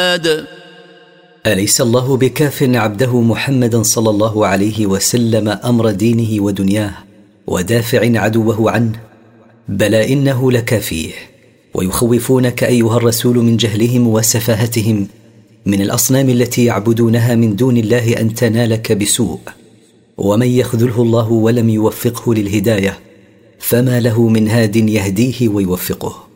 محمد. أليس الله بكاف عبده محمدا صلى الله عليه وسلم أمر دينه ودنياه ودافع عدوه عنه؟ بلى إنه لكافيه. ويخوفونك أيها الرسول من جهلهم وسفاهتهم من الأصنام التي يعبدونها من دون الله أن تنالك بسوء. ومن يخذله الله ولم يوفقه للهداية فما له من هاد يهديه ويوفقه.